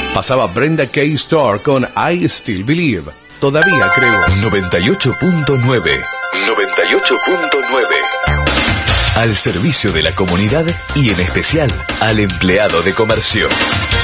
Pasaba Brenda K. Starr con I Still Believe. Todavía creo. 98.9. Al servicio de la comunidad y en especial al empleado de comercio.